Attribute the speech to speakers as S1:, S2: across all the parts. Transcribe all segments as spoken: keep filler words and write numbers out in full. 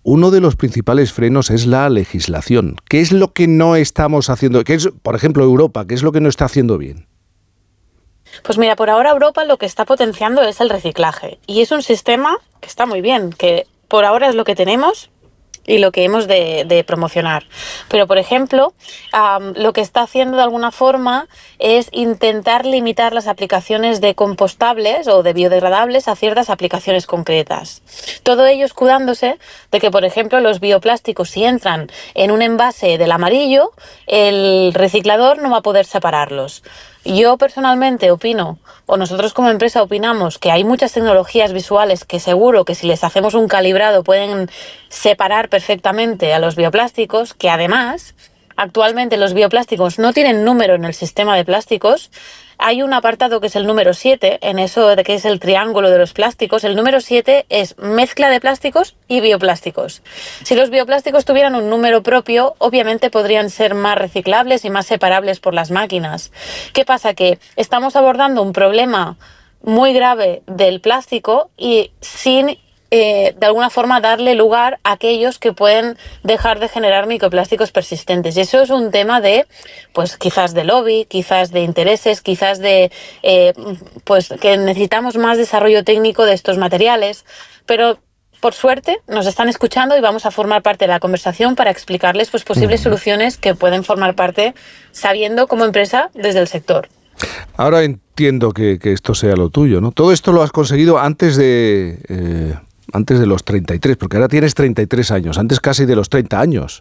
S1: uno de los principales frenos es la legislación. ¿Qué es lo que no estamos haciendo? ¿Qué es, por ejemplo, Europa? ¿Qué es lo que no está haciendo bien?
S2: Pues mira, por ahora Europa lo que está potenciando es el reciclaje. Y es un sistema que está muy bien, que por ahora es lo que tenemos y lo que hemos de, de promocionar. Pero, por ejemplo, um, lo que está haciendo de alguna forma es intentar limitar las aplicaciones de compostables o de biodegradables a ciertas aplicaciones concretas. Todo ello escudándose de que, por ejemplo, los bioplásticos, si entran en un envase del amarillo, el reciclador no va a poder separarlos. Yo personalmente opino, o nosotros como empresa opinamos, que hay muchas tecnologías visuales que seguro que si les hacemos un calibrado pueden separar perfectamente a los bioplásticos, que además actualmente los bioplásticos no tienen número en el sistema de plásticos. Hay un apartado que es el número siete, en eso de que es el triángulo de los plásticos. El número siete es mezcla de plásticos y bioplásticos. Si los bioplásticos tuvieran un número propio, obviamente podrían ser más reciclables y más separables por las máquinas. ¿Qué pasa? Que estamos abordando un problema muy grave del plástico y sin Eh, de alguna forma darle lugar a aquellos que pueden dejar de generar microplásticos persistentes. Y eso es un tema de, pues quizás de lobby, quizás de intereses, quizás de, eh, pues que necesitamos más desarrollo técnico de estos materiales, pero por suerte nos están escuchando y vamos a formar parte de la conversación para explicarles pues posibles soluciones que pueden formar parte sabiendo como empresa desde el sector.
S1: Ahora entiendo que, que esto sea lo tuyo, ¿no? Todo esto lo has conseguido antes de... Eh... Antes de los treinta y tres, porque ahora tienes treinta y tres años, antes casi de los treinta años.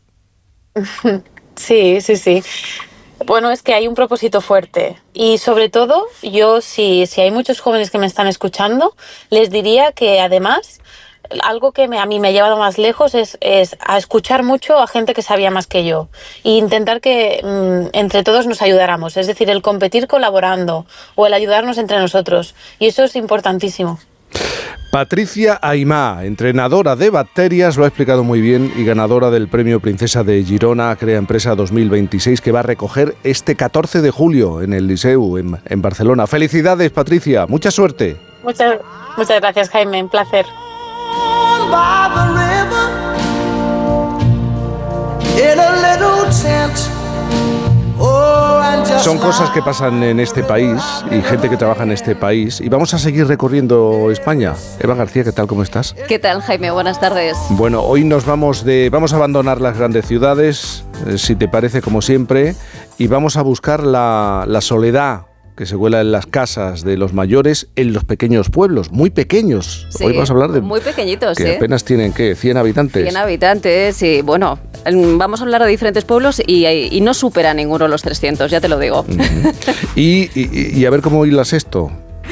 S2: Sí, sí, sí. Bueno, es que hay un propósito fuerte y sobre todo yo, si, si hay muchos jóvenes que me están escuchando, les diría que además algo que me, a mí me ha llevado más lejos es, es a escuchar mucho a gente que sabía más que yo e intentar que mmm, entre todos nos ayudáramos, es decir, el competir colaborando o el ayudarnos entre nosotros, y eso es importantísimo.
S1: Patricia Aimá, entrenadora de bacterias, lo ha explicado muy bien y ganadora del Premio Princesa de Girona Crea Empresa dos mil veintiséis, que va a recoger este catorce de julio en el Liceu, en, en Barcelona. Felicidades, Patricia, mucha suerte.
S2: Muchas, muchas gracias, Jaime, un placer.
S1: Son cosas que pasan en este país y gente que trabaja en este país, y vamos a seguir recorriendo España. Eva García, ¿qué tal? ¿Cómo estás?
S3: ¿Qué tal, Jaime? Buenas tardes.
S1: Bueno, hoy nos vamos de vamos a abandonar las grandes ciudades, eh, si te parece, como siempre, y vamos a buscar la, la soledad que se cuela en las casas de los mayores en los pequeños pueblos, muy pequeños.
S3: Sí,
S1: hoy vamos a hablar de
S3: muy pequeñitos,
S1: que
S3: ¿eh?
S1: apenas tienen, ¿qué? cien habitantes.
S3: cien habitantes, sí. Bueno, vamos a hablar de diferentes pueblos y, y no supera ninguno los trescientos, ya te lo digo.
S1: Uh-huh. y, y, y a ver cómo hilas esto.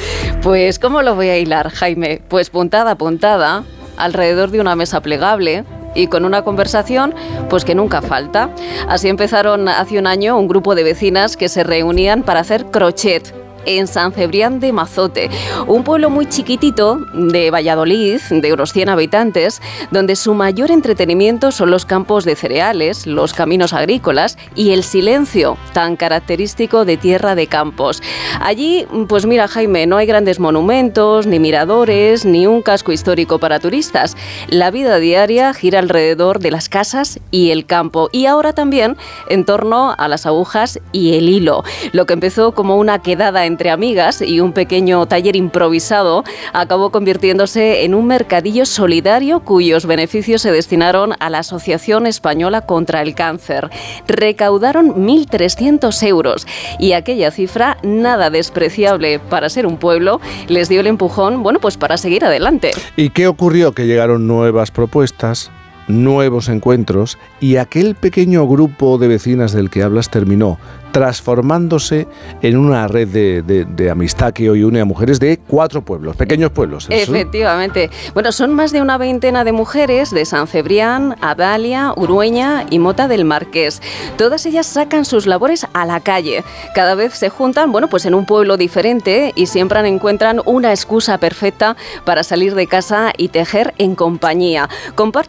S3: Pues, ¿cómo lo voy a hilar, Jaime? Pues puntada a puntada, alrededor de una mesa plegable y con una conversación pues que nunca falta. Así empezaron hace un año un grupo de vecinas que se reunían para hacer crochet en San Cebrián de Mazote, un pueblo muy chiquitito de Valladolid, de unos cien habitantes, donde su mayor entretenimiento son los campos de cereales, los caminos agrícolas y el silencio tan característico de tierra de campos. Allí, pues mira, Jaime, no hay grandes monumentos, ni miradores, ni un casco histórico para turistas. La vida diaria gira alrededor de las casas y el campo, y ahora también en torno a las agujas y el hilo. Lo que empezó como una quedada en entre amigas y un pequeño taller improvisado acabó convirtiéndose en un mercadillo solidario cuyos beneficios se destinaron a la Asociación Española contra el Cáncer. Recaudaron mil trescientos euros y aquella cifra, nada despreciable para ser un pueblo, les dio el empujón, bueno, pues para seguir adelante.
S1: ¿Y qué ocurrió? Que llegaron nuevas propuestas, nuevos encuentros, y aquel pequeño grupo de vecinas del que hablas terminó transformándose en una red de, de, de amistad que hoy une a mujeres de cuatro pueblos, pequeños pueblos. ¿Eso?
S3: Efectivamente. Bueno, son más de una veintena de mujeres de San Cebrián, Adalia, Urueña y Mota del Marqués. Todas ellas sacan sus labores a la calle. Cada vez se juntan, bueno, pues en un pueblo diferente y siempre encuentran una excusa perfecta para salir de casa y tejer en compañía. Comparten ideas,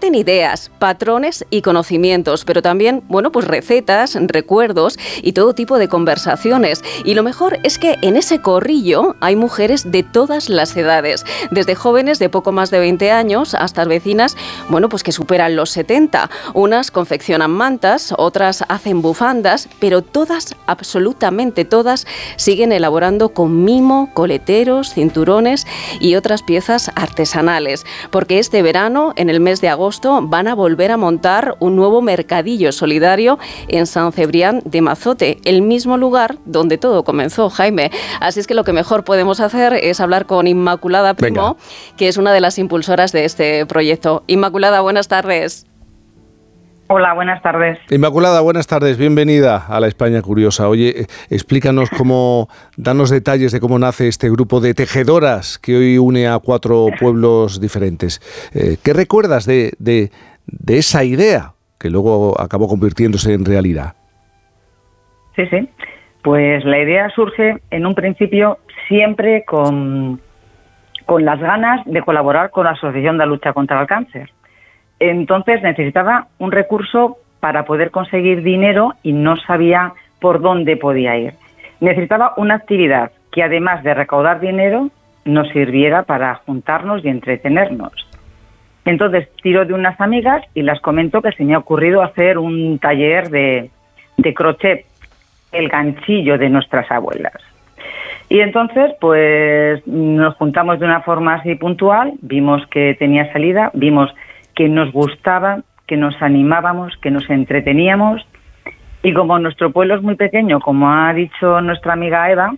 S3: ideas, patrones y conocimientos, pero también, bueno, pues recetas, recuerdos y todo tipo de conversaciones. Y lo mejor es que en ese corrillo hay mujeres de todas las edades, desde jóvenes de poco más de veinte años hasta vecinas, bueno, pues que superan los setenta. Unas confeccionan mantas, otras hacen bufandas, pero todas, absolutamente todas, siguen elaborando con mimo, coleteros, cinturones y otras piezas artesanales. Porque este verano, en el mes de agosto, van a volver a montar un nuevo mercadillo solidario en San Cebrián de Mazote, el mismo lugar donde todo comenzó, Jaime. Así es que lo que mejor podemos hacer es hablar con Inmaculada Primo, Venga. que es una de las impulsoras de este proyecto. Inmaculada, buenas tardes.
S4: Hola, buenas tardes.
S1: Inmaculada, buenas tardes, bienvenida a La España Curiosa. Oye, explícanos cómo, danos detalles de cómo nace este grupo de tejedoras que hoy une a cuatro pueblos diferentes. Eh, ¿Qué recuerdas de, de, de esa idea que luego acabó convirtiéndose en realidad?
S4: Sí, sí. Pues la idea surge en un principio siempre con, con las ganas de colaborar con la Asociación de Lucha contra el Cáncer. Entonces necesitaba un recurso para poder conseguir dinero y no sabía por dónde podía ir. Necesitaba una actividad que, además de recaudar dinero, nos sirviera para juntarnos y entretenernos. Entonces tiro de unas amigas y las comento que se me ha ocurrido hacer un taller de, de crochet, el ganchillo de nuestras abuelas. Y entonces, pues nos juntamos de una forma así puntual, vimos que tenía salida, vimos que nos gustaba, que nos animábamos, que nos entreteníamos. Y como nuestro pueblo es muy pequeño, como ha dicho nuestra amiga Eva,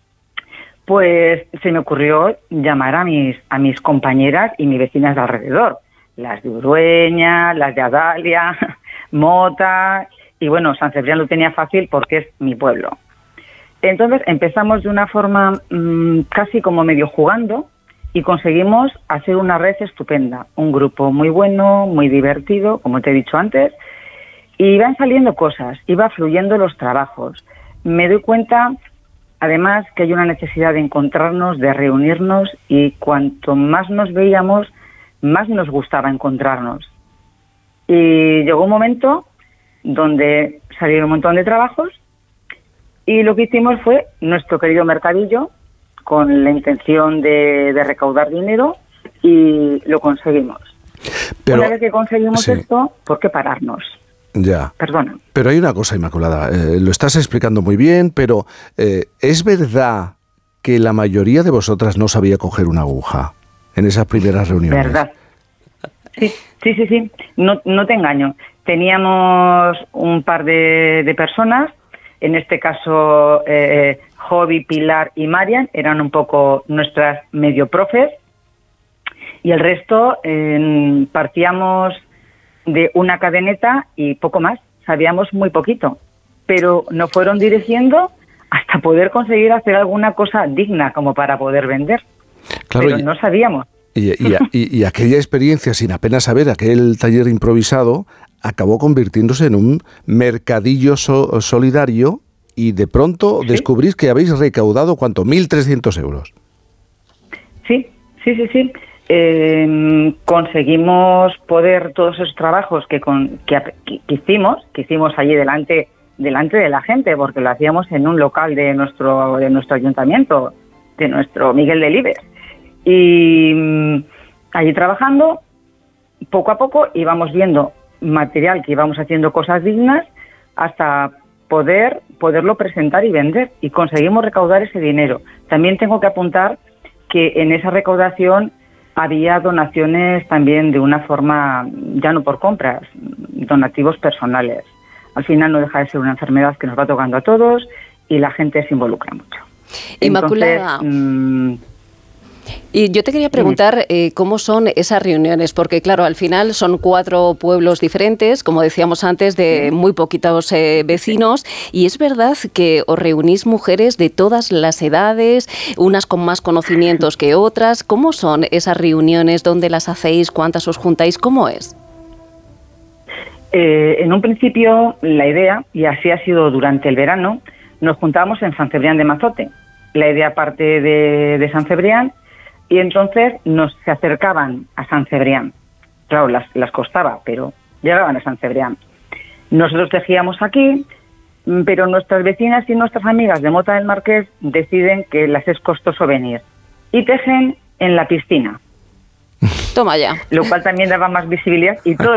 S4: pues se me ocurrió llamar a mis, a mis compañeras y mis vecinas de alrededor, las de Urueña, las de Adalia, Mota, y bueno, San Cebrián lo tenía fácil porque es mi pueblo. Entonces empezamos de una forma mmm, casi como medio jugando, y conseguimos hacer una red estupenda, un grupo muy bueno, muy divertido, como te he dicho antes, y iban saliendo cosas, iba fluyendo los trabajos. Me doy cuenta, además, que hay una necesidad de encontrarnos, de reunirnos, y cuanto más nos veíamos, más nos gustaba encontrarnos. Y llegó un momento donde salieron un montón de trabajos, y lo que hicimos fue nuestro querido mercadillo, con la intención de, de recaudar dinero, y lo conseguimos. Pero, una vez que conseguimos sí. esto, ¿por qué pararnos?
S1: Ya.
S4: Perdona.
S1: Pero hay una cosa, Inmaculada, eh, lo estás explicando muy bien, pero eh, ¿es verdad que la mayoría de vosotras no sabía coger una aguja en esas primeras reuniones?
S4: Verdad. Sí, sí, sí, sí. No, no te engaño. Teníamos un par de, de personas, en este caso eh, Jovi, Pilar y Marian, eran un poco nuestras medio profes, y el resto eh, partíamos de una cadeneta y poco más, sabíamos muy poquito, pero nos fueron dirigiendo hasta poder conseguir hacer alguna cosa digna como para poder vender, claro, pero y, no sabíamos.
S1: Y, y, y, y aquella experiencia, sin apenas saber, aquel taller improvisado, acabó convirtiéndose en un mercadillo so, solidario, y de pronto ¿Sí? descubrís que habéis recaudado, ¿cuánto? mil trescientos euros.
S4: Sí, sí, sí, sí. Eh, conseguimos poder todos esos trabajos que, con, que, que hicimos, que hicimos allí delante, delante de la gente, porque lo hacíamos en un local de nuestro, de nuestro ayuntamiento, de nuestro Miguel Delibes. Y mmm, allí trabajando, poco a poco íbamos viendo material, que íbamos haciendo cosas dignas, hasta poder poderlo presentar y vender, y conseguimos recaudar ese dinero. También tengo que apuntar que en esa recaudación había donaciones también de una forma, ya no por compras, donativos personales. Al final no deja de ser una enfermedad que nos va tocando a todos y la gente se involucra mucho.
S3: Inmaculada. Entonces, mmm, Y yo te quería preguntar eh, cómo son esas reuniones, porque claro, al final son cuatro pueblos diferentes, como decíamos antes, de muy poquitos eh, vecinos, y es verdad que os reunís mujeres de todas las edades, unas con más conocimientos que otras. ¿Cómo son esas reuniones? ¿Dónde las hacéis? ¿Cuántas os juntáis? ¿Cómo es?
S4: Eh, en un principio, la idea, y así ha sido durante el verano, nos juntábamos en San Cebrián de Mazote. La idea parte de, de San Cebrián, y entonces nos se acercaban a San Cebrián. claro, las, las costaba, pero llegaban a San Cebrián. Nosotros tejíamos aquí, pero nuestras vecinas y nuestras amigas de Mota del Marqués deciden que les es costoso venir y tejen en la piscina.
S3: Toma ya.
S4: Lo cual también daba más visibilidad y todo